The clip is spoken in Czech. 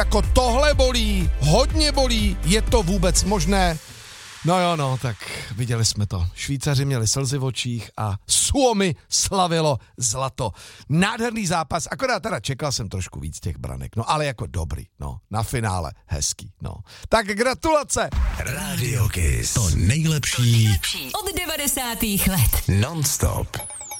Jako tohle bolí, hodně bolí, je to vůbec možné? No jo, no, tak viděli jsme to. Švýcaři měli slzy v očích a Suomi slavilo zlato. Nádherný zápas, akorát teda čekal jsem trošku víc těch branek, no ale jako dobrý, no, na finále hezký, no. Tak gratulace! Radio Kiss. To nejlepší od 90. let. Non-stop.